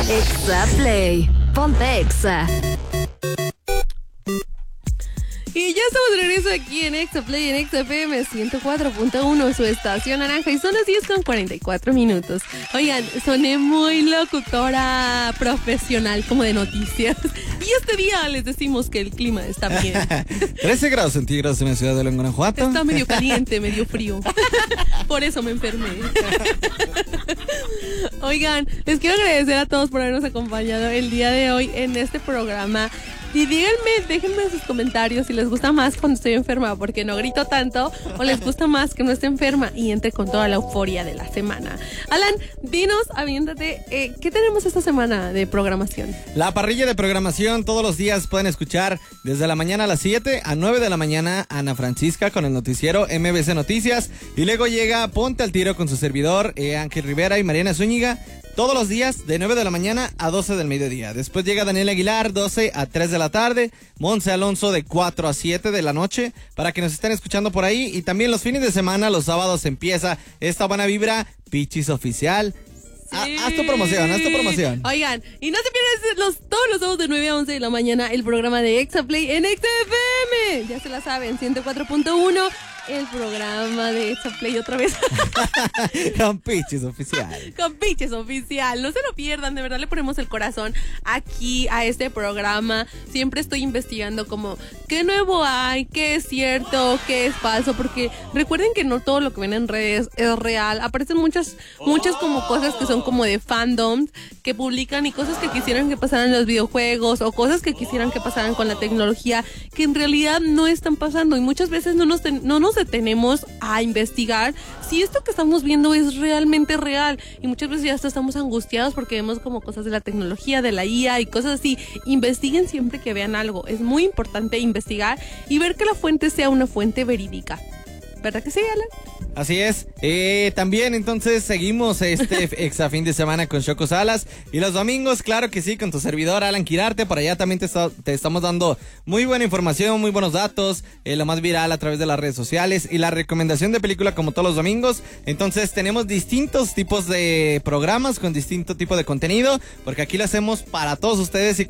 Exa Play. Ponte Exa. Y ya estamos de regreso aquí en Exa Play, en Exa FM 104.1, su estación naranja, y son las 10:44. Oigan, soné muy locutora profesional, como de noticias. Y este día les decimos que el clima está bien. 13 grados centígrados en la ciudad de León, Guanajuato. Está medio caliente, medio frío. Por eso me enfermé. Oigan, les quiero agradecer a todos por habernos acompañado el día de hoy en este programa. Y déjenme sus comentarios si les gusta más cuando estoy enferma porque no grito tanto, o les gusta más que no esté enferma y entre con toda la euforia de la semana. Alan, dinos, aviéntate, ¿qué tenemos esta semana de programación? La parrilla de programación, todos los días pueden escuchar desde la mañana a las 7 a 9 de la mañana Ana Francisca con el noticiero MBC Noticias, y luego llega Ponte al Tiro con su servidor Ángel Rivera y Mariana Zúñiga. Todos los días de 9 de la mañana a 12 del mediodía. Después llega Daniel Aguilar, 12 a 3 de la tarde. Monse Alonso de 4 a 7 de la noche. Para que nos estén escuchando por ahí. Y también los fines de semana, los sábados empieza esta buena vibra, Pichis Oficial. Sí. Haz tu promoción. Oigan, y no se pierdan todos los sábados de 9 a 11 de la mañana el programa de Exa Play en Exa FM. Ya se la saben, 104.1. El programa de Exa Play otra vez. Con Pichis Oficial. Con Pichis Oficial. No se lo pierdan, de verdad le ponemos el corazón aquí a este programa. Siempre estoy investigando como qué nuevo hay, qué es cierto, qué es falso, porque recuerden que no todo lo que ven en redes es real. Aparecen muchas como cosas que son como de fandoms que publican, y cosas que quisieran que pasaran en los videojuegos, o cosas que quisieran que pasaran con la tecnología, que en realidad no están pasando, y muchas veces no nos detenemos a investigar si esto que estamos viendo es realmente real, y muchas veces ya hasta estamos angustiados porque vemos como cosas de la tecnología, de la IA y cosas así. Investiguen siempre que vean algo, es muy importante investigar y ver que la fuente sea una fuente verídica. ¿Verdad que sí, Alan? Así es. También entonces seguimos Exa fin de semana con Choco Salas, y los domingos, claro que sí, con tu servidor Alan Quirarte. Por allá también te estamos dando muy buena información, muy buenos datos, lo más viral a través de las redes sociales, y la recomendación de película como todos los domingos. Entonces tenemos distintos tipos de programas con distinto tipo de contenido, porque aquí lo hacemos para todos ustedes y